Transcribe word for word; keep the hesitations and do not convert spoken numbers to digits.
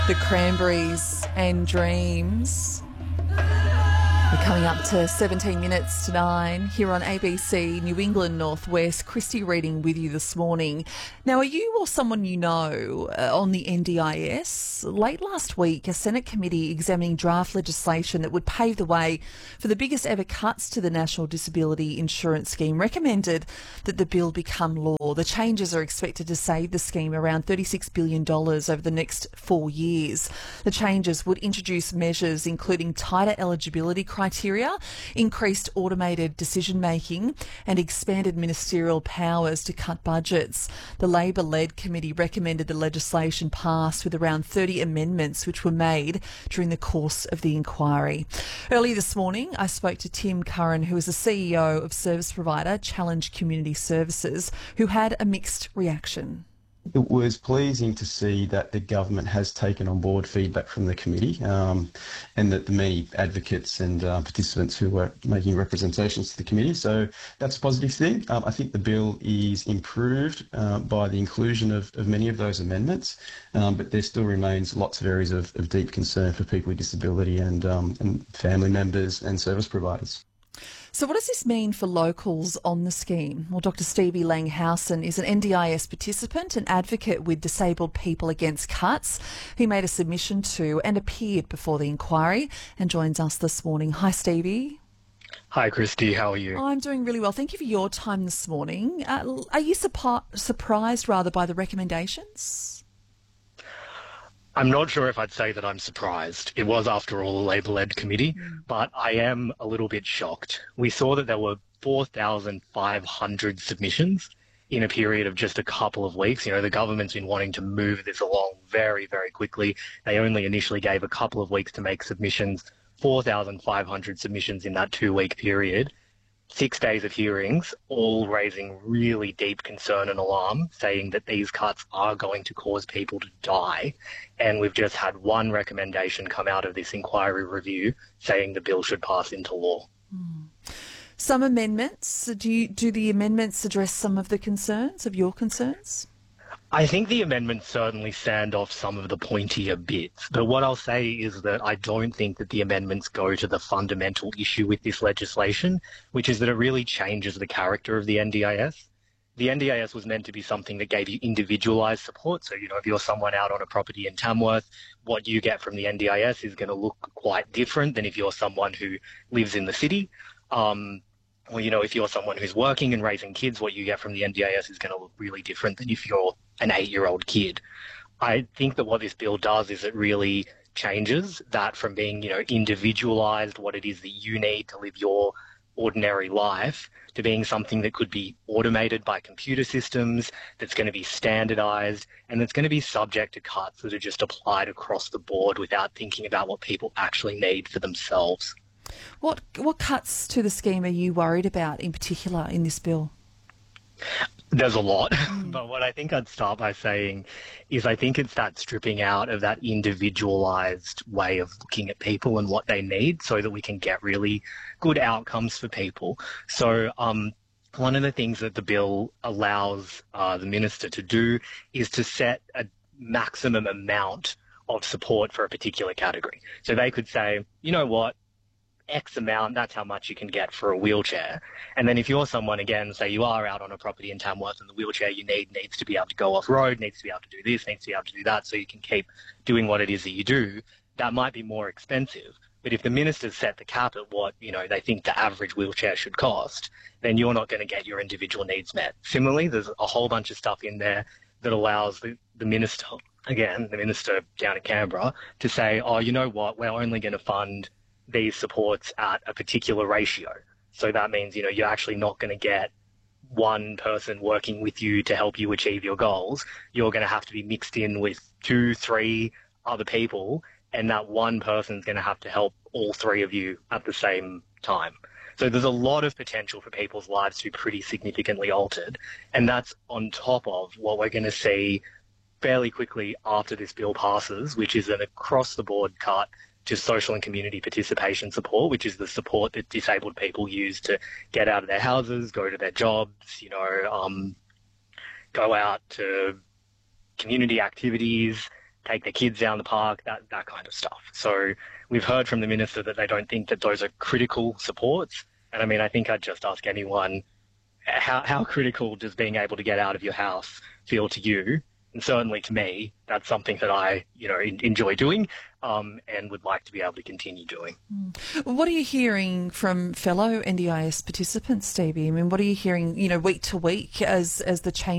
The Cranberries and Dreams. We're coming up to seventeen minutes to nine here on A B C New England Northwest. Christy reading with you this morning. Now, are you or someone you know uh, on the N D I S? Late last week, a Senate committee examining draft legislation that would pave the way for the biggest ever cuts to the National Disability Insurance Scheme recommended that the bill become law. The changes are expected to save the scheme around thirty-six billion dollars over the next four years. The changes would introduce measures including tighter eligibility criteria criteria, increased automated decision-making and expanded ministerial powers to cut budgets. The Labor-led committee recommended the legislation pass with around thirty amendments which were made during the course of the inquiry. Early this morning, I spoke to Tim Curran, who is the C E O of service provider Challenge Community Services, who had a mixed reaction. It was pleasing to see that the government has taken on board feedback from the committee um, and that the many advocates and uh, participants who were making representations to the committee. So that's a positive thing. Um, I think the bill is improved uh, by the inclusion of, of many of those amendments, um, but there still remains lots of areas of, of deep concern for people with disability and, um, and family members and service providers. So what does this mean for locals on the scheme? Well, Doctor Stevie Langhausen is an N D I S participant and advocate with Disabled People Against Cuts. He made a submission to and appeared before the inquiry and joins us this morning. Hi, Stevie. Hi, Christy. How are you? I'm doing really well. Thank you for your time this morning. Uh, are you surpi- surprised, rather, by the recommendations? I'm not sure if I'd say that I'm surprised. It was, after all, a Labor-led committee, mm. but I am a little bit shocked. We saw that there were four thousand five hundred submissions in a period of just a couple of weeks. You know, the government's been wanting to move this along very, very quickly. They only initially gave a couple of weeks to make submissions, four thousand five hundred submissions in that two-week period. Six days of hearings, all raising really deep concern and alarm, saying that these cuts are going to cause people to die. And we've just had one recommendation come out of this inquiry review saying the bill should pass into law. Mm. Some amendments, do you, do the amendments address some of the concerns, of your concerns? I think the amendments certainly sand off some of the pointier bits, but what I'll say is that I don't think that the amendments go to the fundamental issue with this legislation, which is that it really changes the character of the N D I S. The N D I S was meant to be something that gave you individualised support. So, you know, if you're someone out on a property in Tamworth, what you get from the N D I S is going to look quite different than if you're someone who lives in the city. Um, Or, you know, if you're someone who's working and raising kids, what you get from the N D I S is going to look really different than if you're an eight-year-old kid. I think that what this bill does is it really changes that from being, you know, individualised, what it is that you need to live your ordinary life, to being something that could be automated by computer systems, that's going to be standardised, and that's going to be subject to cuts that are just applied across the board without thinking about what people actually need for themselves. What what cuts to the scheme are you worried about in particular in this bill? There's a lot, mm. but what I think I'd start by saying is I think it's that stripping out of that individualised way of looking at people and what they need so that we can get really good outcomes for people. So um, one of the things that the bill allows uh, the minister to do is to set a maximum amount of support for a particular category. So they could say, you know what, X amount, that's how much you can get for a wheelchair. And then if you're someone, again, say you are out on a property in Tamworth and the wheelchair you need needs to be able to go off-road, needs to be able to do this, needs to be able to do that so you can keep doing what it is that you do, that might be more expensive. But if the ministers set the cap at what, you know, they think the average wheelchair should cost, then you're not going to get your individual needs met. Similarly, there's a whole bunch of stuff in there that allows the, the minister, again, the minister down in Canberra, to say, oh, you know what, we're only going to fund these supports at a particular ratio. So that means, you know, you're actually not going to get one person working with you to help you achieve your goals. You're going to have to be mixed in with two, three other people, and that one person's going to have to help all three of you at the same time. So there's a lot of potential for people's lives to be pretty significantly altered, and that's on top of what we're going to see fairly quickly after this bill passes, which is an across-the-board cut to social and community participation support, which is the support that disabled people use to get out of their houses, go to their jobs, you know, um, go out to community activities, take their kids down the park, that, that kind of stuff. So we've heard from the Minister that they don't think that those are critical supports. And I mean, I think I'd just ask anyone, how, how critical does being able to get out of your house feel to you? And certainly to me, that's something that I, you know, enjoy doing um, and would like to be able to continue doing. What are you hearing from fellow N D I S participants, Stevie? I mean, what are you hearing, you know, week to week as as the change